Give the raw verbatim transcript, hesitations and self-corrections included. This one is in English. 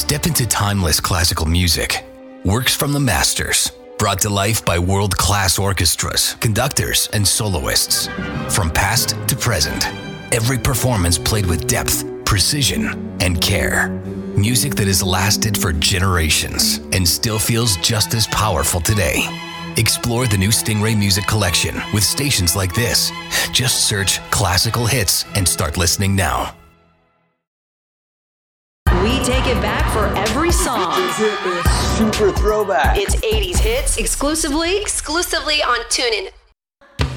Step into timeless classical music. Works from the masters, brought to life by world-class orchestras, conductors, and soloists. From past to present, every performance played with depth, precision, and care. Music that has lasted for generations and still feels just as powerful today. Explore the new Stingray Music Collection with stations like this. Just search classical hits and start listening now. We take it back for every song. Super throwback. It's eighties hits exclusively, exclusively on TuneIn.